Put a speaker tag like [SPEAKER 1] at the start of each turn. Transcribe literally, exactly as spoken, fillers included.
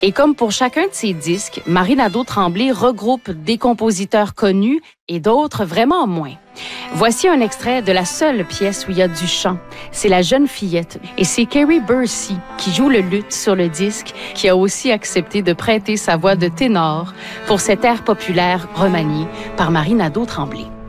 [SPEAKER 1] Et comme pour chacun de ses disques, Marie Nadeau-Tremblay regroupe des compositeurs connus et d'autres vraiment moins. Voici un extrait de la seule pièce où il y a du chant. C'est La jeune fillette. Et c'est Kerry Bursey qui joue le luth sur le disque, qui a aussi accepté de prêter sa voix de ténor pour cet air populaire remanié par Marie Nadeau-Tremblay.